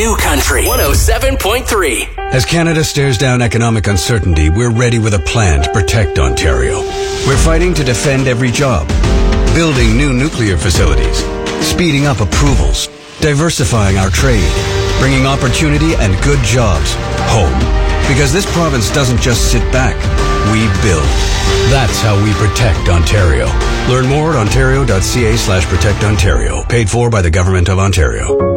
New Country 107.3. As Canada stares down economic uncertainty, we're ready with a plan to protect Ontario. We're fighting to defend every job, building new nuclear facilities, speeding up approvals, diversifying our trade, bringing opportunity and good jobs home. Because this province doesn't just sit back, we build. That's how we protect Ontario. Learn more at ontario.ca/protectontario. Paid for by the Government of Ontario.